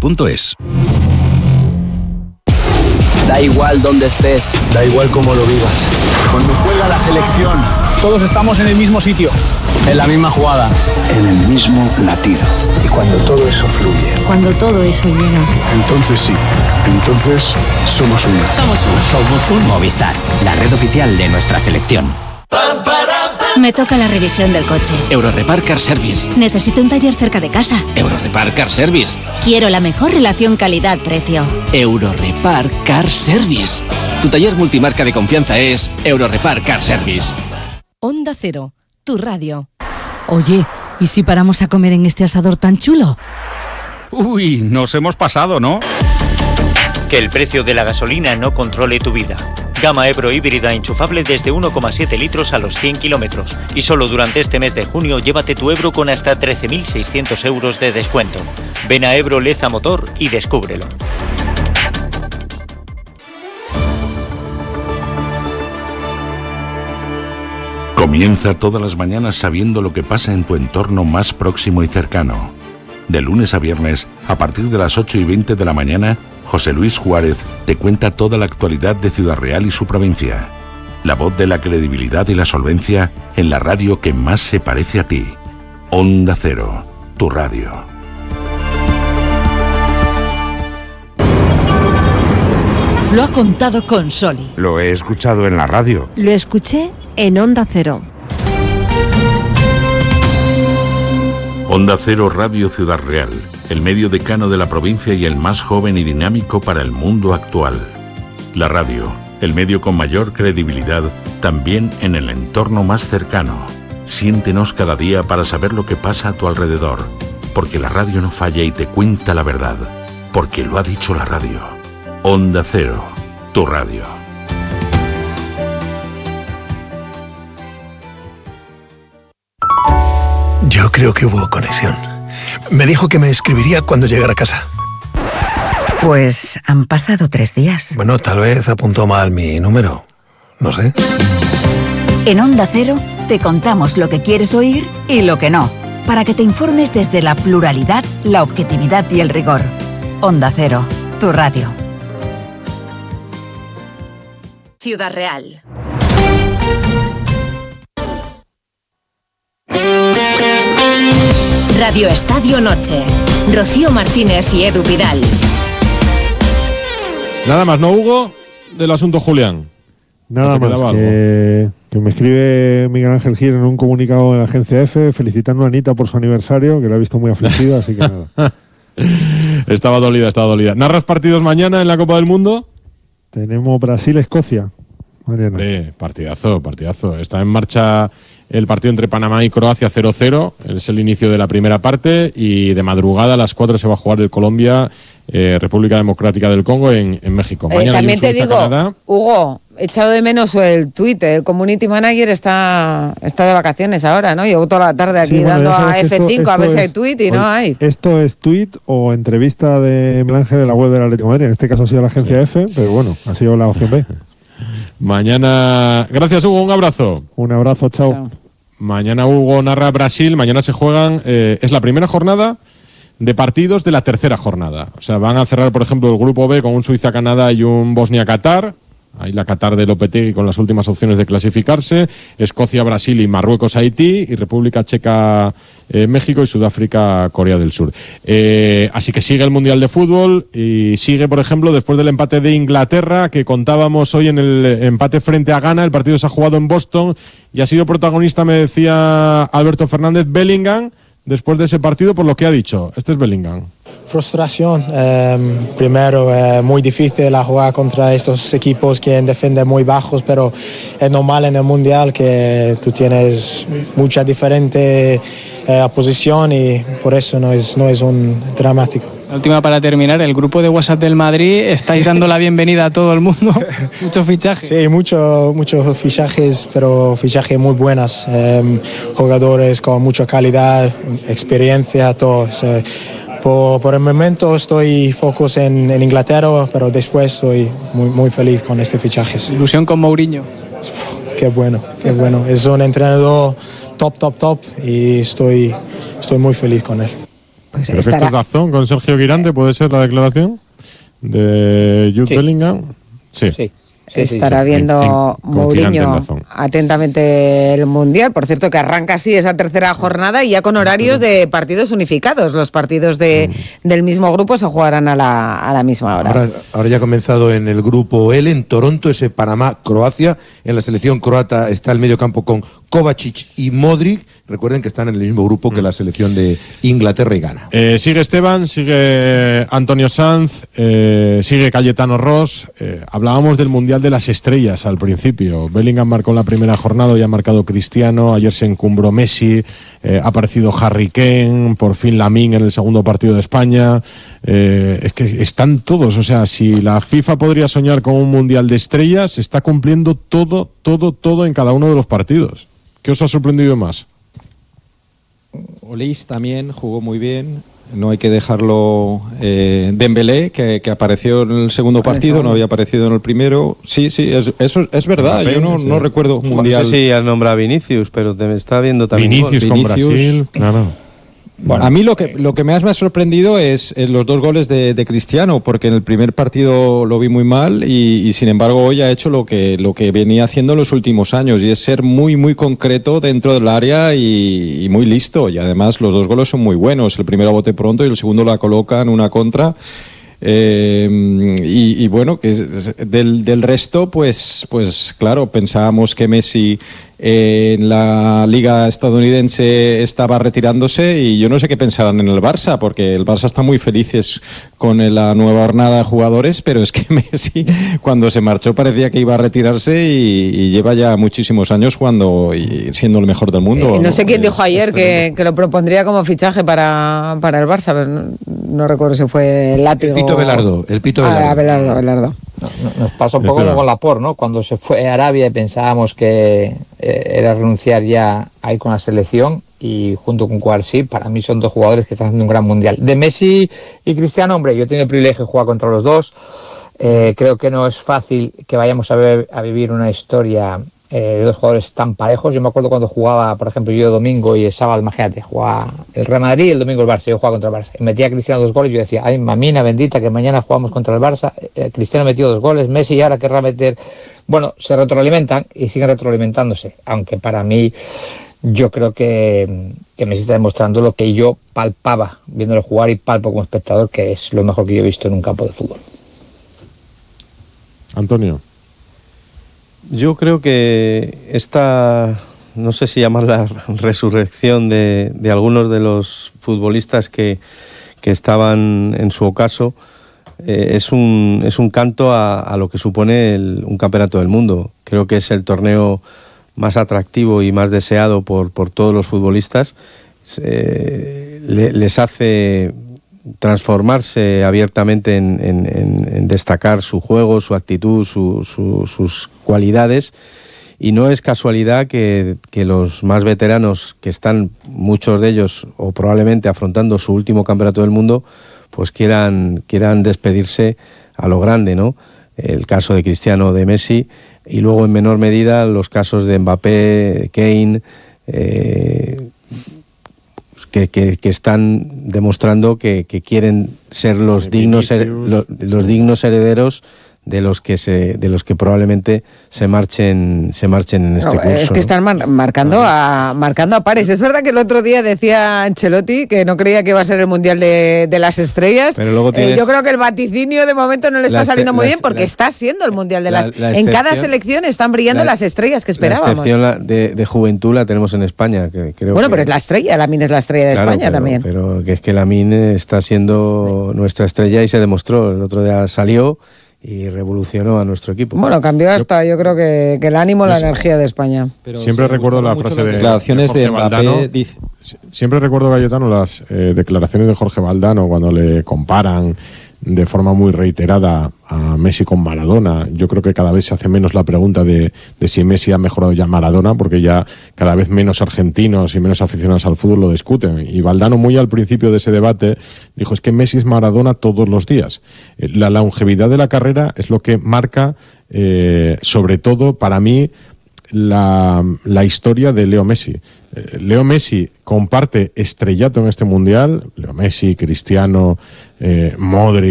ondacero.es. Da igual donde estés, da igual cómo lo vivas. Cuando juega la selección, todos estamos en el mismo sitio, en la misma jugada, en el mismo latido. Y cuando todo eso fluye, cuando todo eso llega, entonces sí, entonces somos uno. Somos un Movistar, la red oficial de nuestra selección. Me toca la revisión del coche. Eurorepar Car Service. Necesito un taller cerca de casa. Eurorepar Car Service. Quiero la mejor relación calidad-precio. Eurorepar Car Service. Tu taller multimarca de confianza es Eurorepar Car Service. Onda Cero, tu radio. Oye, ¿y si paramos a comer en este asador tan chulo? Uy, nos hemos pasado, ¿no? Que el precio de la gasolina no controle tu vida. Gama Ebro híbrida enchufable desde 1,7 litros a los 100 kilómetros. Y solo durante este mes de junio llévate tu Ebro con hasta 13.600 euros de descuento. Ven a Ebro Leza Motor y descúbrelo. Comienza todas las mañanas sabiendo lo que pasa en tu entorno más próximo y cercano. De lunes a viernes, a partir de las 8:20 de la mañana, José Luis Juárez te cuenta toda la actualidad de Ciudad Real y su provincia. La voz de la credibilidad y la solvencia en la radio que más se parece a ti. Onda Cero, tu radio. Lo ha contado Consoli. Lo he escuchado en la radio. Lo escuché en Onda Cero. Onda Cero Radio Ciudad Real, el medio decano de la provincia y el más joven y dinámico para el mundo actual. La radio, el medio con mayor credibilidad, también en el entorno más cercano. Siéntenos cada día para saber lo que pasa a tu alrededor, porque la radio no falla y te cuenta la verdad, porque lo ha dicho la radio. Onda Cero, tu radio. Yo creo que hubo conexión. Me dijo que me escribiría cuando llegara a casa. Pues han pasado 3 días. Bueno, tal vez apuntó mal mi número. No sé. En Onda Cero te contamos lo que quieres oír y lo que no, para que te informes desde la pluralidad, la objetividad y el rigor. Onda Cero, tu radio. Ciudad Real. Radio Estadio Noche. Rocío Martínez y Edu Vidal. Nada más, ¿no, Hugo? Del asunto Julián. Nada más, que me escribe Miguel Ángel Gil en un comunicado de la agencia F felicitando a Anita por su aniversario, que la ha visto muy afligida, así que nada. Estaba dolida. ¿Narras partidos mañana en la Copa del Mundo? Tenemos Brasil-Escocia mañana. Partidazo. Está en marcha el partido entre Panamá y Croacia 0-0. Es el inicio de la primera parte y de madrugada a las 4 se va a jugar el Colombia, República Democrática del Congo en México. Mañana también te digo, Canadá. Hugo, he echado de menos el Twitter. El community manager está de vacaciones ahora, ¿no? Llevo toda la tarde aquí dando a F5 a ver si hay tweet y no hay. Esto es tweet o entrevista de Miguel Ángel en la web del Atlético de Madrid. En este caso ha sido la agencia F, pero bueno, ha sido la opción B. Mañana, gracias Hugo, un abrazo. Un abrazo, chao. Mañana Hugo narra Brasil, mañana se juegan, es la primera jornada de partidos de la tercera jornada. O sea, van a cerrar, por ejemplo, el grupo B con un Suiza-Canadá y un Bosnia-Qatar. Ahí la Qatar de Lopetegui con las últimas opciones de clasificarse. Escocia-Brasil y Marruecos-Haití. Y República Checa, México y Sudáfrica-Corea del Sur. Así que sigue el Mundial de Fútbol y sigue, por ejemplo, después del empate de Inglaterra que contábamos hoy en el empate frente a Ghana. El partido se ha jugado en Boston y ha sido protagonista, me decía Alberto Fernández, Bellingham, después de ese partido, por lo que ha dicho. Este es Bellingham. Frustración. Primero, muy difícil la jugar contra estos equipos que defienden muy bajos, pero es normal en el Mundial que tú tienes mucha diferente posición y por eso no es un dramático. La última para terminar, el grupo de WhatsApp del Madrid, estáis dando la bienvenida a todo el mundo. Muchos fichajes. Sí, muchos fichajes, pero fichajes muy buenos. Jugadores con mucha calidad, experiencia, todo. Por el momento estoy focus en Inglaterra, pero después estoy muy feliz con este fichaje. Ilusión con Mourinho. Qué bueno. Es un entrenador top y estoy muy feliz con él. Pues ¿Creo que esto es razón con Sergio Guirante? ¿Puede ser la declaración de Jude Bellingham? Sí. Estará viendo Mourinho atentamente el Mundial. Por cierto, que arranca así esa tercera jornada y ya con horarios de partidos unificados. Los partidos del mismo grupo se jugarán a la misma hora. Ahora ya ha comenzado en el grupo L, en Toronto, ese Panamá-Croacia. En la selección croata está el mediocampo con Kovacic y Modric. Recuerden que están en el mismo grupo que la selección de Inglaterra y Ghana. Sigue Esteban, sigue Antonio Sanz, sigue Cayetano Ross. Hablábamos del Mundial de las Estrellas al principio. Bellingham marcó en la primera jornada, ya ha marcado Cristiano, ayer se encumbró Messi, ha aparecido Harry Kane, por fin Lamine en el segundo partido de España. Es que están todos, o sea, si la FIFA podría soñar con un Mundial de Estrellas, está cumpliendo todo en cada uno de los partidos. ¿Qué os ha sorprendido más? Olís también jugó muy bien, no hay que dejarlo. Dembélé, que apareció en el segundo partido, no había aparecido en el primero. Sí, eso es verdad. Yo no recuerdo un mundial. No sé si has nombrado a Vinicius, pero te está viendo también. Vinicius con Brasil, claro. Bueno, a mí lo que más me ha sorprendido es los 2 goles de Cristiano, porque en el primer partido lo vi muy mal y sin embargo hoy ha hecho lo que venía haciendo en los últimos años, y es ser muy muy concreto dentro del área y muy listo, y además los 2 goles son muy buenos, el primero a bote pronto y el segundo la coloca en una contra. Y bueno, que del resto, pues claro, pensábamos que Messi en la liga estadounidense estaba retirándose, y yo no sé qué pensaban en el Barça, porque el Barça está muy felices con la nueva jornada de jugadores, pero es que Messi cuando se marchó parecía que iba a retirarse y lleva ya muchísimos años jugando y siendo el mejor del mundo. No sé quién dijo ayer que lo propondría como fichaje para el Barça, pero no recuerdo si fue Látigo. El Pito Velardo. Belardo. Nos pasó un poco como con Laporte, ¿no? Cuando se fue a Arabia y pensábamos que era renunciar ya a ir con la selección, y junto con Cuarsí, para mí son 2 jugadores que están haciendo un gran mundial. De Messi y Cristiano, hombre, yo he tenido el privilegio de jugar contra los dos. Creo que no es fácil que vayamos a vivir una historia de 2 jugadores tan parejos. Yo me acuerdo cuando jugaba, por ejemplo, yo domingo y el sábado, imagínate, jugaba el Real Madrid y el domingo el Barça. Yo jugaba contra el Barça y metía a Cristiano 2 goles. Yo decía, ay, mamina bendita, que mañana jugamos contra el Barça. Cristiano metió 2 goles, Messi ahora querrá meter. Bueno, se retroalimentan y siguen retroalimentándose, aunque para mí yo creo que Messi está demostrando lo que yo palpaba viéndolo jugar y palpo como espectador, que es lo mejor que yo he visto en un campo de fútbol. Antonio. Yo creo que esta, no sé si llamarla resurrección de algunos de los futbolistas que estaban en su ocaso, es un canto a lo que supone un campeonato del mundo. Creo que es el torneo más atractivo y más deseado por todos los futbolistas. Les hace transformarse abiertamente en destacar su juego, su actitud, sus cualidades, y no es casualidad que los más veteranos, que están muchos de ellos o probablemente afrontando su último campeonato del mundo, pues quieran despedirse a lo grande, ¿no? El caso de Cristiano, de Messi, y luego en menor medida los casos de Mbappé, Kane, que están demostrando que quieren ser los dignos herederos de los que probablemente se marchen en este curso. Es que están marcando a pares. Es verdad que el otro día decía Ancelotti que no creía que iba a ser el Mundial de las Estrellas. Pero luego yo creo que el vaticinio de momento no le está saliendo muy bien, porque está siendo el Mundial de las... En cada selección están brillando las estrellas que esperábamos. La excepción de juventud la tenemos en España. Pero es la estrella, Lamine es la estrella de España también. Pero que es que Lamine está siendo nuestra estrella y se demostró. El otro día salió y revolucionó a nuestro equipo. Bueno, cambió hasta, yo creo que el ánimo, la energía de España. Pero siempre recuerdo la frase de declaraciones de Mbappé. Siempre recuerdo, Cayetano, las declaraciones de Jorge Valdano cuando le comparan de forma muy reiterada a Messi con Maradona. Yo creo que cada vez se hace menos la pregunta de si Messi ha mejorado ya Maradona, porque ya cada vez menos argentinos y menos aficionados al fútbol lo discuten. Y Valdano, muy al principio de ese debate, dijo, es que Messi es Maradona todos los días. La longevidad de la carrera es lo que marca, sobre todo para mí, la historia de Leo Messi. Leo Messi comparte estrellato en este Mundial. Leo Messi, Cristiano, Modric.